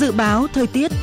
Dự báo thời tiết.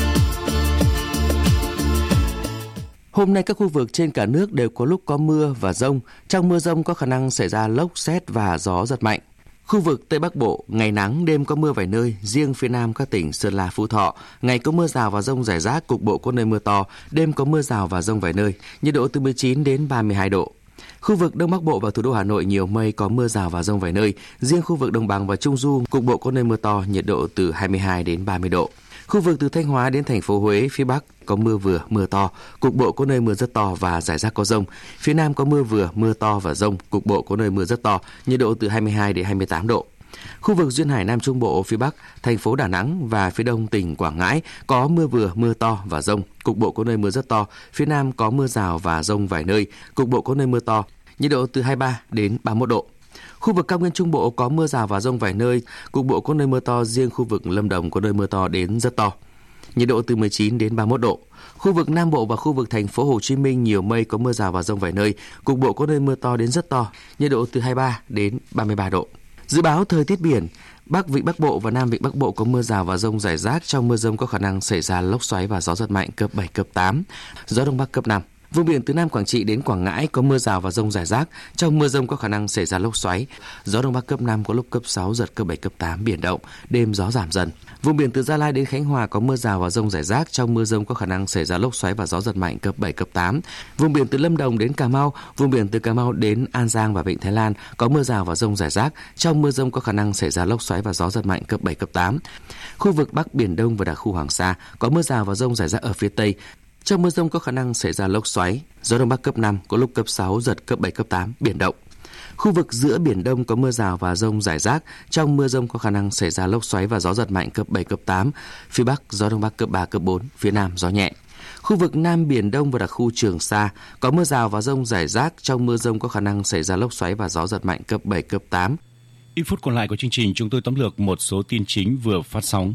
Hôm nay các khu vực trên cả nước đều có lúc có mưa và dông. Trong mưa dông có khả năng xảy ra lốc, sét và gió giật mạnh. Khu vực Tây Bắc Bộ, ngày nắng, đêm có mưa vài nơi. Riêng phía Nam các tỉnh Sơn La, Phú Thọ, ngày có mưa rào và dông rải rác, cục bộ có nơi mưa to, đêm có mưa rào và dông vài nơi. Nhiệt độ từ 19 đến 32 độ. Khu vực Đông Bắc Bộ và thủ đô Hà Nội nhiều mây, có mưa rào và dông vài nơi. Riêng khu vực Đồng bằng và Trung Du, cục bộ có nơi mưa to, nhiệt độ từ 22 đến 30 độ. Khu vực từ Thanh Hóa đến thành phố Huế, phía Bắc có mưa vừa, mưa to, cục bộ có nơi mưa rất to và rải rác có dông. Phía Nam có mưa vừa, mưa to và dông, cục bộ có nơi mưa rất to, nhiệt độ từ 22 đến 28 độ. Khu vực duyên hải Nam Trung Bộ, phía Bắc, thành phố Đà Nẵng và phía Đông tỉnh Quảng Ngãi có mưa vừa, mưa to và dông, cục bộ có nơi mưa rất to. Phía Nam có mưa rào và dông vài nơi, cục bộ có nơi mưa to, nhiệt độ từ 23 đến 31 độ. Khu vực cao nguyên Trung Bộ có mưa rào và dông vài nơi, cục bộ có nơi mưa to, riêng khu vực Lâm Đồng có nơi mưa to đến rất to. Nhiệt độ từ 19 đến 31 độ. Khu vực Nam Bộ và khu vực thành phố Hồ Chí Minh nhiều mây, có mưa rào và dông vài nơi, cục bộ có nơi mưa to đến rất to, nhiệt độ từ 23 đến 33 độ. Dự báo thời tiết biển, Bắc Vịnh Bắc Bộ và Nam Vịnh Bắc Bộ có mưa rào và dông rải rác, trong mưa dông có khả năng xảy ra lốc xoáy và gió giật mạnh cấp 7, cấp 8, gió Đông Bắc cấp 5. Vùng biển từ Nam Quảng Trị đến Quảng Ngãi có mưa rào và dông rải rác, trong mưa dông có khả năng xảy ra lốc xoáy, gió Đông Bắc cấp 5 có lúc cấp 6, giật cấp 7, cấp 8, biển động, đêm gió giảm dần. Vùng biển từ Gia Lai đến Khánh Hòa có mưa rào và dông rải rác, trong mưa dông có khả năng xảy ra lốc xoáy và gió giật mạnh cấp 7, cấp 8. Vùng biển từ Lâm Đồng đến Cà Mau, vùng biển từ Cà Mau đến An Giang và Vịnh Thái Lan có mưa rào và dông rải rác, trong mưa dông có khả năng xảy ra lốc xoáy và gió giật mạnh cấp 7, cấp 8. Khu vực Bắc Biển Đông và đặc khu Hoàng Sa có mưa rào và dông rải rác ở phía Tây. Trong mưa dông có khả năng xảy ra lốc xoáy, gió Đông Bắc cấp 5, có lúc cấp 6, giật cấp 7, cấp 8, biển động. Khu vực giữa Biển Đông có mưa rào và dông rải rác, trong mưa dông có khả năng xảy ra lốc xoáy và gió giật mạnh cấp 7, cấp 8. Phía Bắc, gió Đông Bắc cấp 3, cấp 4, phía Nam gió nhẹ. Khu vực Nam Biển Đông và đặc khu Trường Sa có mưa rào và dông rải rác, trong mưa dông có khả năng xảy ra lốc xoáy và gió giật mạnh cấp 7, cấp 8. Ít phút còn lại của chương trình, chúng tôi tóm lược một số tin chính vừa phát sóng.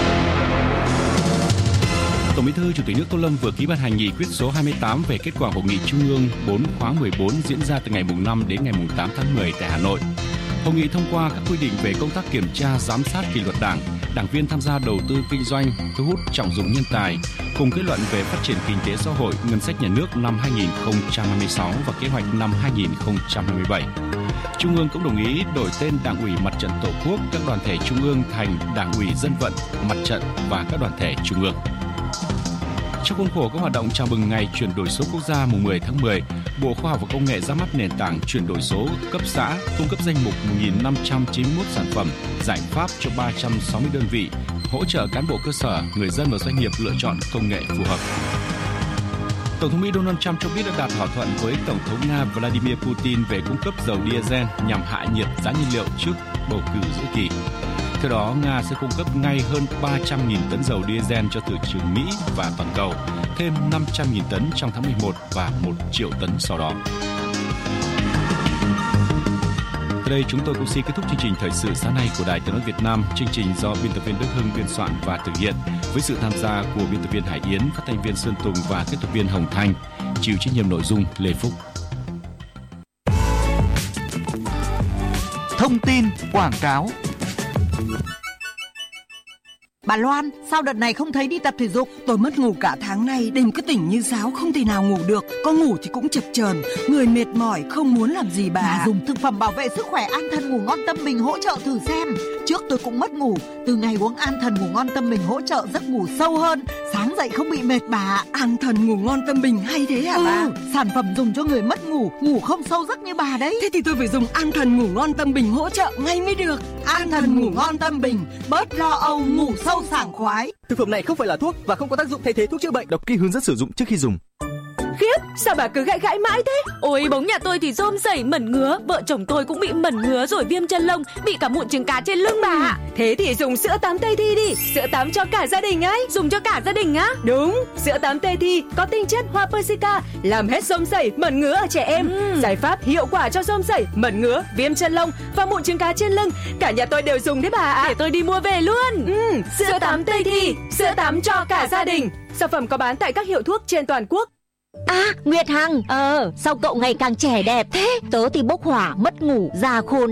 Tổng Bí thư Chủ tịch nước Tô Lâm vừa ký ban hành nghị quyết số 28 về kết quả Hội nghị Trung ương 4 khóa 14 diễn ra từ ngày 5 đến ngày 8 tháng 10 tại Hà Nội. Hội nghị thông qua các quy định về công tác kiểm tra, giám sát kỷ luật Đảng, đảng viên tham gia đầu tư kinh doanh, thu hút trọng dụng nhân tài, cùng kết luận về phát triển kinh tế xã hội, ngân sách nhà nước năm 2026 và kế hoạch năm 2027. Trung ương cũng đồng ý đổi tên Đảng ủy Mặt trận Tổ quốc các đoàn thể Trung ương thành Đảng ủy Dân vận, Mặt trận và các đoàn thể Trung ương. Trong khuôn khổ các hoạt động chào mừng ngày chuyển đổi số quốc gia mùng 10 tháng 10, Bộ Khoa học và Công nghệ ra mắt nền tảng chuyển đổi số cấp xã, cung cấp danh mục 1.591 sản phẩm, giải pháp cho 360 đơn vị, hỗ trợ cán bộ cơ sở, người dân và doanh nghiệp lựa chọn công nghệ phù hợp. Tổng thống Mỹ Donald Trump cho biết đã đạt thỏa thuận với Tổng thống Nga Vladimir Putin về cung cấp dầu diesel nhằm hạ nhiệt giá nhiên liệu trước bầu cử giữa kỳ. Theo đó, Nga sẽ cung cấp ngay hơn 300.000 tấn dầu diesel cho thị trường Mỹ và toàn cầu, thêm 500.000 tấn trong tháng 11 và 1 triệu tấn sau đó. Tới đây chúng tôi cũng xin kết thúc chương trình Thời sự sáng nay của Đài Tiếng nói Việt Nam. Chương trình do biên tập viên Đức Hưng biên soạn và thực hiện với sự tham gia của biên tập viên Hải Yến, phát thanh viên Sơn Tùng và kỹ thuật viên Hồng Thanh. Chịu trách nhiệm nội dung Lê Phúc. Thông tin quảng cáo. Bà Loan, sao đợt này không thấy đi tập thể dục? Tôi mất ngủ cả tháng nay, đêm cứ tỉnh như sáo, không thể nào ngủ được. Có ngủ thì cũng chập chờn, người mệt mỏi, không muốn làm gì bà. Bà dùng thực phẩm bảo vệ sức khỏe An Thần Ngủ Ngon Tâm Bình hỗ trợ thử xem. Trước tôi cũng mất ngủ, từ ngày uống An Thần Ngủ Ngon Tâm Bình hỗ trợ giấc ngủ sâu hơn, sáng dậy không bị mệt bà. An Thần Ngủ Ngon Tâm Bình hay thế hả bà? Sản phẩm dùng cho người mất ngủ, ngủ không sâu giấc như bà đấy. Thế thì tôi phải dùng An Thần Ngủ Ngon Tâm Bình hỗ trợ ngay mới được. An Thần Ngủ Ngon Tâm Bình, bớt lo âu, ngủ sâu sảng khoái. Thực phẩm này không phải là thuốc và không có tác dụng thay thế thuốc chữa bệnh. Đọc kỹ hướng dẫn sử dụng trước khi dùng. Khiếp, sao bà cứ gãi gãi mãi thế? Ôi, bóng nhà tôi thì rôm rẩy mẩn ngứa, vợ chồng tôi cũng bị mẩn ngứa rồi viêm chân lông, bị cả mụn trứng cá trên lưng bà ạ. Thế thì dùng sữa tắm Tây Thi đi, sữa tắm cho cả gia đình ấy. Dùng cho cả gia đình á? Đúng, sữa tắm Tây Thi có tinh chất hoa persica, làm hết rôm rẩy, mẩn ngứa ở trẻ em. Giải pháp hiệu quả cho rôm rẩy, mẩn ngứa, viêm chân lông và mụn trứng cá trên lưng. Cả nhà tôi đều dùng đấy bà ạ. Để tôi đi mua về luôn. Sữa tắm Tây Thi, sữa tắm cho cả gia đình. Sản phẩm có bán tại các hiệu thuốc trên toàn quốc. À, Nguyệt Hằng, sao cậu ngày càng trẻ đẹp thế? Tớ thì bốc hỏa, mất ngủ, già khôn